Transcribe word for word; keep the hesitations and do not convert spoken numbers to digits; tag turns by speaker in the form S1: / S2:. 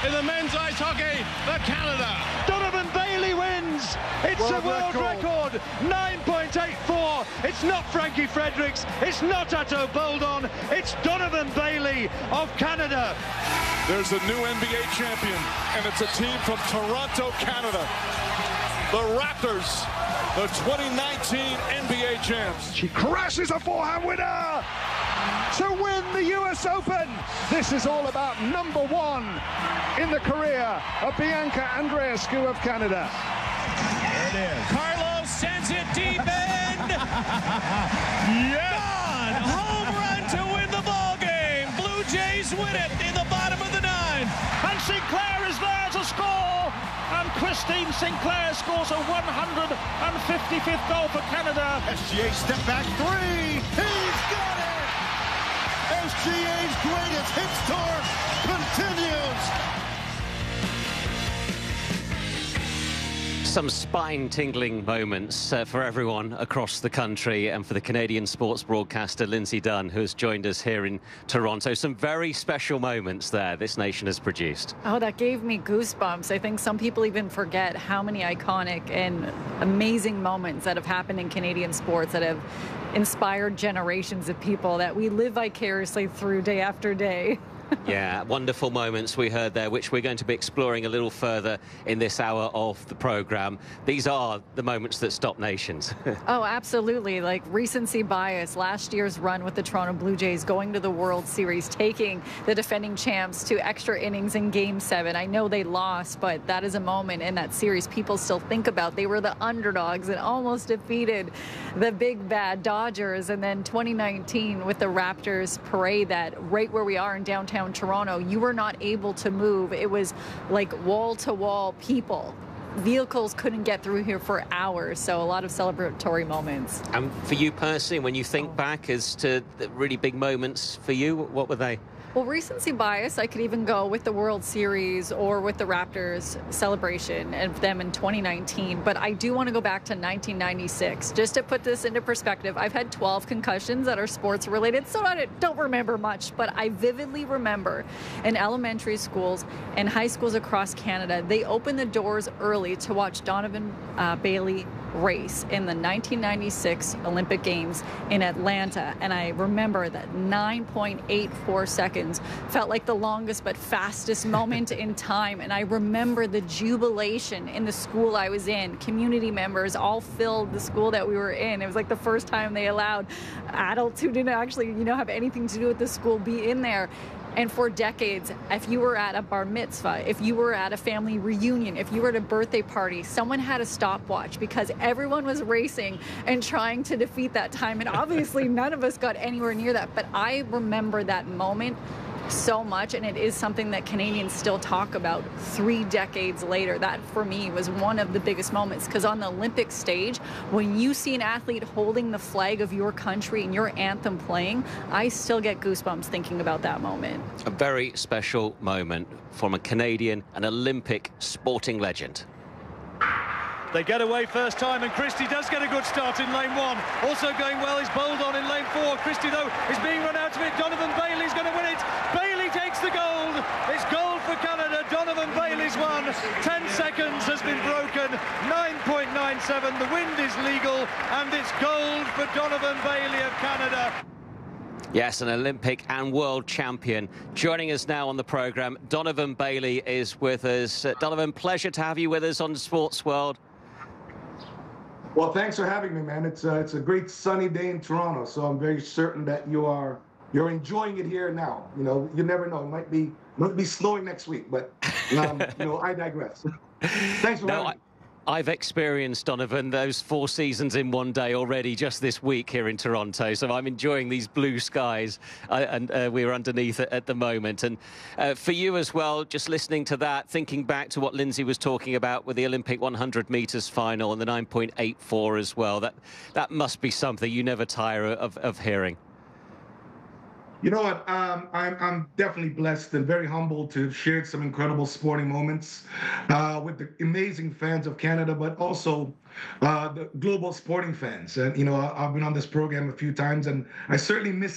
S1: in the men's ice hockey for Canada.
S2: Donovan Bailey wins. It's
S3: World
S2: a world record. record. nine point eight four. It's not Frankie Fredericks. It's not Ato Boldon. It's Donovan Bailey of Canada.
S3: There's a new N B A champion, and it's a team from Toronto, Canada. The Raptors, the twenty nineteen N B A champs.
S2: She crashes a forehand winner to win the U S Open. This is all about number one in the career of Bianca Andreescu of Canada.
S1: There it is.
S4: Carlos sends it deep end.
S1: Yes.
S4: Gone. Home run to win the ball game. Blue Jays win it in the bottom of the nine.
S2: And Sinclair is there to score. And Christine Sinclair scores a one hundred fifty-fifth goal for Canada.
S1: S G A step back three. He's got it. S G A's greatest hits tour continues.
S5: Some spine-tingling moments uh, for everyone across the country and for the Canadian sports broadcaster Lindsay Dunn, who has joined us here in Toronto. Some very special moments there this nation has produced.
S6: Oh, that gave me goosebumps. I think some people even forget how many iconic and amazing moments that have happened in Canadian sports that have inspired generations of people that we live vicariously through day after day.
S5: Yeah, wonderful moments we heard there, which we're going to be exploring a little further in this hour of the programme. These are the moments that stop nations.
S6: Oh, absolutely. Like recency bias, last year's run with the Toronto Blue Jays going to the World Series, taking the defending champs to extra innings in Game seven. I know they lost, but that is a moment in that series people still think about. They were the underdogs and almost defeated the big bad Dodgers. And then twenty nineteen with the Raptors parade, that right where we are in downtown Toronto, you were not able to move. It was like wall-to-wall people. Vehicles couldn't get through here for hours, so a lot of celebratory moments.
S5: And for you personally, when you think oh. back as to the really big moments for you, what were they?
S6: Well, recency bias, I could even go with the World Series or with the Raptors celebration of them in twenty nineteen. But I do want to go back to nineteen ninety-six. Just to put this into perspective, I've had twelve concussions that are sports related, so I don't remember much. But I vividly remember in elementary schools and high schools across Canada, they opened the doors early to watch Donovan uh, Bailey race in the nineteen ninety-six Olympic Games in Atlanta. And I remember that nine point eight four seconds felt like the longest but fastest moment in time. And I remember the jubilation in the school I was in. Community members all filled the school that we were in. It was like the first time they allowed adults who didn't actually, you know, have anything to do with the school be in there. And for decades, if you were at a bar mitzvah, if you were at a family reunion, if you were at a birthday party, someone had a stopwatch because everyone was racing and trying to defeat that time. And obviously none of us got anywhere near that. But I remember that moment so much, and it is something that Canadians still talk about three decades later. That for me was one of the biggest moments, because on the Olympic stage, when you see an athlete holding the flag of your country and your anthem playing, I still get goosebumps thinking about that moment.
S5: A very special moment from a Canadian, an Olympic sporting legend.
S2: They get away first time, and Christie does get a good start in lane one. Also going well is Boldon in lane four. Christie, though, is being run out of it. Donovan Bailey's going to win it. Bailey takes the gold. It's gold for Canada. Donovan Bailey's won. Ten seconds has been broken. nine point nine seven. The wind is legal, and it's gold for Donovan Bailey of Canada.
S5: Yes, an Olympic and world champion. Joining us now on the programme, Donovan Bailey is with us. Uh, Donovan, pleasure to have you with us on Sports World.
S7: Well, thanks for having me, man. It's uh, it's a great sunny day in Toronto, so I'm very certain that you are you're enjoying it here now. You know, you never know; it might be might be snowing next week, but um, you know, I digress. Thanks for
S5: no,
S7: having
S5: I-
S7: me.
S5: I've experienced, Donovan, those four seasons in one day already just this week here in Toronto. So I'm enjoying these blue skies, uh, and uh, we're underneath it at the moment. And uh, for you as well, just listening to that, thinking back to what Lindsay was talking about with the Olympic one hundred metres final and the nine point eight four as well, that, that must be something you never tire of, of hearing.
S7: You know what? Um, I'm, I'm definitely blessed and very humbled to have shared some incredible sporting moments uh, with the amazing fans of Canada, but also uh, the global sporting fans. And, you know, I've been on this program a few times, and I certainly miss